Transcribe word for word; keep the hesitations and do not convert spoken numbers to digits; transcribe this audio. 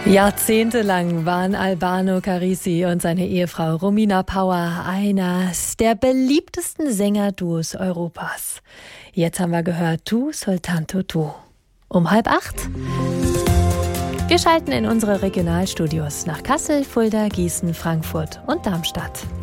Jahrzehntelang waren Albano Carrisi und seine Ehefrau Romina Power eines der beliebtesten Sänger-Duos Europas. Jetzt haben wir gehört Tu soltanto tu. Um halb acht. Wir schalten in unsere Regionalstudios nach Kassel, Fulda, Gießen, Frankfurt und Darmstadt.